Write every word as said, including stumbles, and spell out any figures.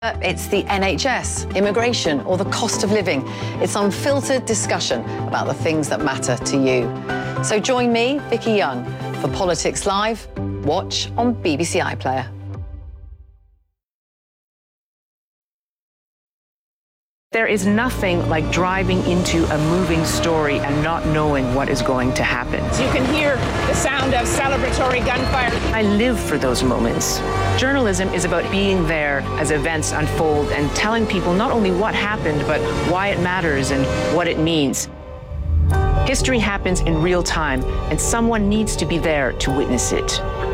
It's the N H S, immigration, or the cost of living. It's unfiltered discussion about the things that matter to you. So join me, Vicky Young, for Politics Live. Watch on B B C iPlayer. There is nothing like driving into a moving story and not knowing what is going to happen. You can hear the sound of celebratory gunfire. I live for those moments. Journalism is about being there as events unfold and telling people not only what happened, but why it matters and what it means. History happens in real time, and someone needs to be there to witness it.